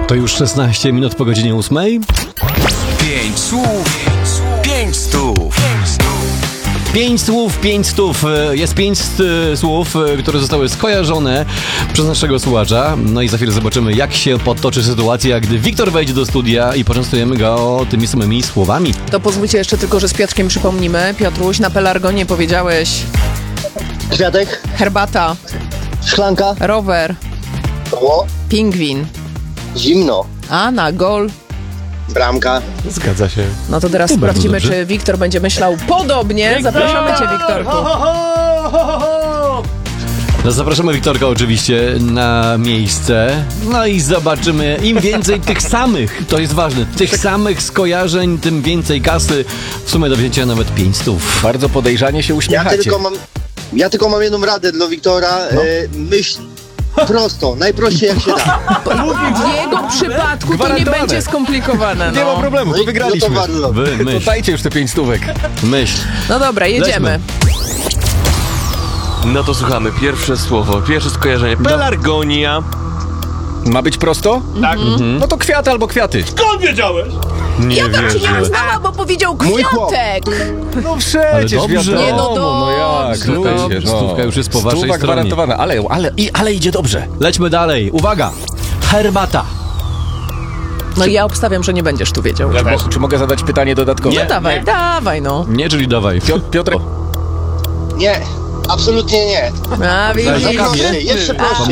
To już 16 minut po godzinie 8. 5 słów, 5 stów. 5 słów, 5 stów. Jest 5 słów, które zostały skojarzone przez naszego słuchacza. No i za chwilę zobaczymy, jak się potoczy sytuacja, gdy Wiktor wejdzie do studia i poczęstujemy go tymi samymi słowami. To pozwólcie jeszcze tylko, że z Piotrkiem przypomnimy. Piotruś, na pelargonie powiedziałeś Kwiatek, herbata, szklanka, rower, koło, pingwin, zimno, a na gol. bramka. Zgadza się. No to teraz Bardzo sprawdzimy, dobrze. czy Wiktor będzie myślał podobnie. Zapraszamy cię, Wiktorku. No, zapraszamy Wiktorka oczywiście na miejsce. No i zobaczymy, im więcej tych samych, to jest ważne, tych samych skojarzeń, tym więcej kasy. W sumie do wzięcia nawet 5 stów. Bardzo podejrzanie się Ja uśmiechacie. tylko mam jedną radę dla Wiktora. Myśl prosto, najprościej jak się da. W jego przypadku to nie Gwarantowane. będzie skomplikowane. Nie ma problemu, No to i wygraliśmy. no to bardzo dobrze. Wy, To myśl, dajcie już te 5 stówek. myśl. No dobra, jedziemy. No to słuchamy. Pierwsze słowo, pierwsze skojarzenie. Pelargonia. Ma być prosto? Tak. No to kwiaty albo kwiaty. Nie Ja tak się nie wierzę. uznała, bo powiedział Mój chłop. kwiatek. No Ale przecież dobrze. wiadomo, Nie, no no jak, dobrze, no wiecie, no. Stówka już jest po waszej Stówka stronie. gwarantowana, ale idzie dobrze. Lećmy dalej. Uwaga! Herbata. No i ja obstawiam, że nie będziesz tu wiedział. Czy mogę zadać pytanie dodatkowe? No dawaj, dawaj no. Nie, czyli dawaj. Piotrek, Nie, absolutnie nie. A, widzisz. Prościej, jeszcze prościej.